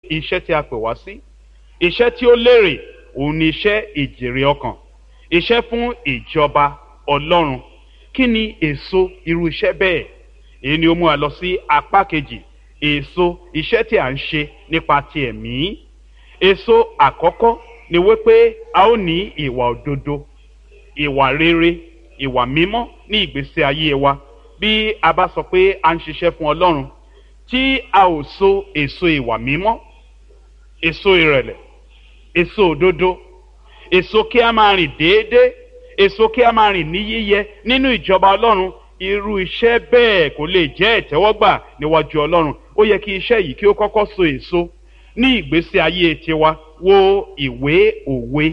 iṣẹ́ tí a pè wá sí, iṣẹ́ tí ó lérè, òun ni iṣẹ́ ìjèrè ọkàn, iṣẹ́ fún ìjọba Ọlọ́run. Kí ni èso irú iṣẹ́ bẹ́ẹ̀? Èyí ni ó mú wa lọ sí apá kejì, èso iṣẹ́ tí a ń ṣe nípa ti ẹ̀mí. Èso àkọ́kọ́ ni wípé a ó ní ìwà òdodo, ìwà rere, ìwà mímọ́ ní ìgbésí ayé wa. Bí a bá sọ pé a ń ṣiṣẹ́ fún Ọlọ́run tí a ò so èso ìwà mímọ́, èso ìrẹ̀lẹ̀, èso òdodo, èso kí a máa rìn déédéé, èso kí a máa rìn ní yíyẹ nínú ìjọba Ọlọ́run, irú iṣẹ́ bẹ́ẹ̀ kò lè jẹ́ ìtẹ́wọ́gbà níwájú Ọlọ́run. Ó yẹ kí iṣẹ́ yìí kí ó kọ́kọ́ so èso ní ìgbésí ayé tiwa. Wo ìwé òwe,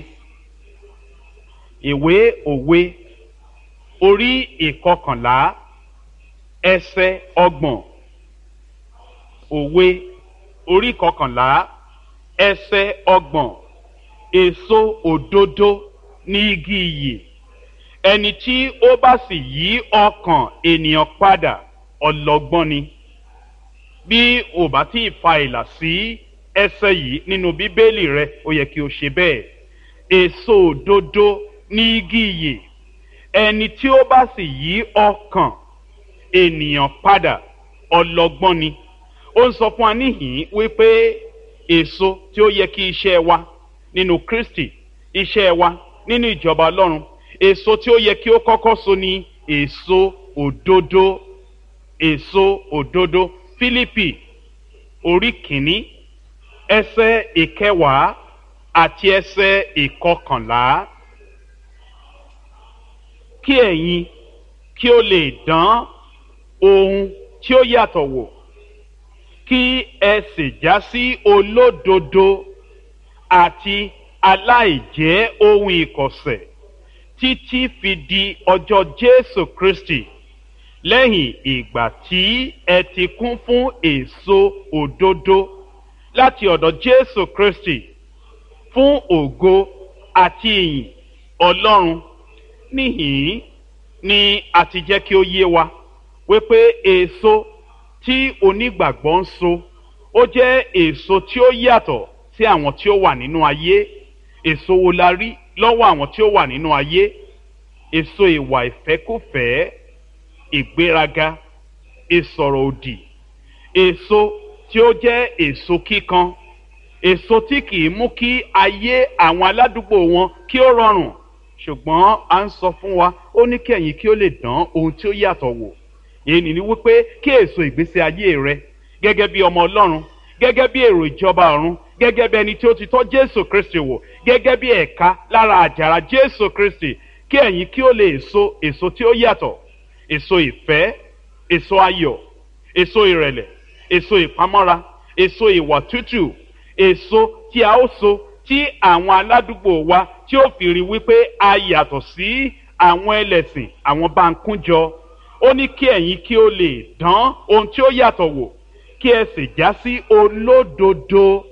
ìwé òwe orí 11 ẹsẹ̀ 30. Òwe orí 11 ẹsẹ̀ 30. Èso òdodo ní igi ìyè, ẹni tí ó bá sì yí ọkàn ènìyàn padà ọlọ́gbọ́n ni. Bí o bá tí ì fa ìlà sí ẹsẹ̀ yìí nínú Bíbélì rẹ, ó yẹ kí o ṣe bẹ́ẹ̀. Èso òdodo ní igi ìyè, ẹni tí ó bá sì yí ọkàn ènìyàn padà ọlọ́gbọ́n ni. Ó ń sọ fún wa níhìn wípé èso tí ó yẹ kí iṣẹ́ wa nínú Kristi, iṣẹ́ wa nínú ìjọba Ọlọ́run, èso tí ó yẹ kí ó kọ́kọ́ so ni èso òdodo. Èso òdodo. Fílípì orí 1 ẹsẹ̀ 10 àti ẹsẹ̀ 11. Kí ẹ̀yin kí ó lè dán ohun tí ó yàtọ̀ wò, kí ẹ sì já sí olódodo àti aláìjẹ́ ohun ìkọ̀sẹ̀ títí fi di ọjọ́ Jésù Kristi, lẹ́yìn ìgbà tí ẹ ti kún fún èso òdodo láti ọ̀dọ̀ Jésù Kristi, fún ògo àti ìyìn Ọlọ́run. Níhìn ni a ti jẹ́ kí ó yé wa wípé èso tí onígbàgbọ́ ń so, ó jẹ́ èso tí ó yàtọ̀ sí àwọn tí ó wà nínú ayé. Èso wo la rí lọ́wọ́ àwọn tí ó wà nínú ayé? Èso ìwà ìfẹ́kúfẹ̀ẹ́, ìgbéraga, ìsọ̀rọ̀ òdì, èso tí ó jẹ́ èso kíkan, èso tí kìí mú kí ayé àwọn aládùúgbò wọn kí ó rọrùn. Ṣùgbọ́n a ń sọ fún wa, ó ní kí ẹ̀yin kí ó lè dán ohun tí ó yàtọ̀ wò. Èyí ni wípé kí èso ìgbésí ayé rẹ gẹ́gẹ́ bí ọmọ Ọlọ́run, gẹ́gẹ́ bí èrò ìjọba ọ̀run, gẹ́gẹ́ bí ẹni tí ó ti tọ́ Jésù Kristi wò, gẹ́gẹ́ bí ẹ̀ka lára àjàrà Jésù Kristi, kí ẹ̀yin kí ó lè so èso tí ó yàtọ̀, èso ìfẹ́, èso ayọ̀, èso ìrẹ̀lẹ̀, èso ìpamọ́ra, èso ìwà tútù, èso tí a ó so tí àwọn aládùúgbò wa tí ó fi rí wípé a yàtọ̀ sí àwọn ẹlẹ́sìn, àwọn báńkújọ. Ó ní kí ẹ̀yin kí ó lè dán ohun tí ó yàtọ̀ wò, kí ẹ sì já sí olódodo,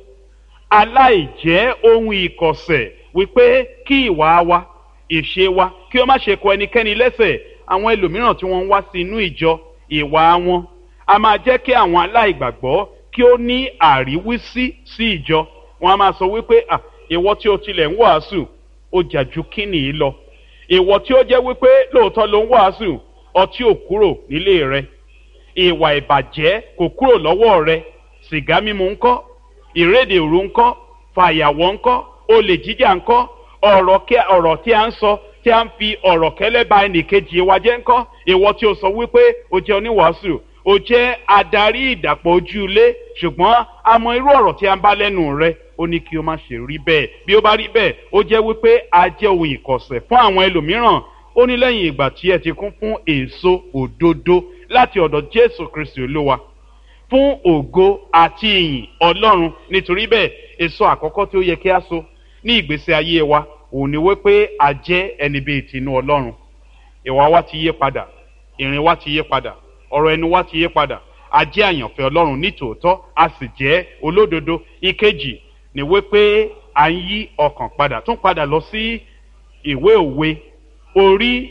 aláìjẹ́ ohun ìkọ̀sẹ̀, wípé kí ìwà wa, ìṣe wa kí ó má ṣe kọ ẹnikẹ́ni lẹ́sẹ̀. Àwọn ẹlòmíràn tí wọ́n ń wá sí inú ìjọ, ìwà wọn a máa jẹ́ kí àwọn aláìgbàgbọ́ kí ó ní àríwísí sí ìjọ. Wọ́n a máa sọ wípé ìwọ tí ó tilẹ̀ ń wàásù, ó jà ju kíni yìí lọ. Ìwọ tí ó jẹ́ wípé lóòótọ́ ló ń wàásù, ọtí ò kúrò nílé rẹ, ìwà ìbàjẹ́ kò kúrò lọ́wọ́ rẹ, sìgá mímu ńkọ́, ìrédè òru ńkọ́, fàyàwọ́ ńkọ́, olè jíjà ńkọ́, ọ̀rọ̀ tí a ń sọ tí a ń fi ọ̀rọ̀ kẹ́lẹ́ ba ẹnìkejì wa jẹ́ ńkọ́. Ìwọ tí ó sọ wípé ó jẹ́ oníwàásù, ó jẹ́ adarí ìdàpọ̀ ojú ilé, ṣùgbọ́n a mọ irú ọ̀rọ̀ tí a ń bá lẹ́nu rẹ. Ó ní kí o má ṣe rí bẹ́ẹ̀. Bí ó bá rí bẹ́ẹ̀, ó jẹ́ wípé a jẹ́ ohun ìkọ̀sẹ̀ fún àwọn ẹlòmíràn. Ó ní lẹ́yìn ìgbà tí ẹ ti kún fún èso òdodo láti ọ̀dọ̀ Jésù Kristi Olúwa, fún ògo àti ìyìn Ọlọ́run. Nítorí bẹ́ẹ̀, èso àkọ́kọ́ tí ó yẹ kí a so ní ìgbésí ayé wa òun ni wípé a jẹ́ ẹni bíi tinú Ọlọ́run. Ìwà wa ti yí padà, ìrìn wa ti yí padà, ọ̀rọ̀ ẹnu wa ti yí padà. A jẹ́ àyànfẹ́ Ọlọ́run ní tòótọ́, a sì jẹ́ olódodo. Ìkejì ni wípé a ń yí ọkàn padà. Tún padà lọ sí ìwé òwe orí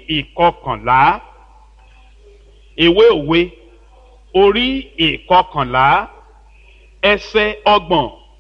11. Ìwé òwe orí 11 ẹsẹ̀ 30.